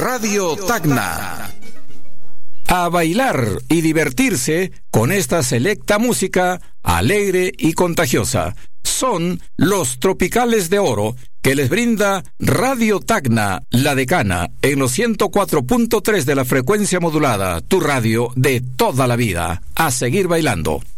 Radio Tacna. A bailar y divertirse con esta selecta música alegre y contagiosa. Son los Tropicales de Oro que les brinda Radio Tacna, La Decana, en los 104.3 de la frecuencia modulada, tu radio de toda la vida. A seguir bailando.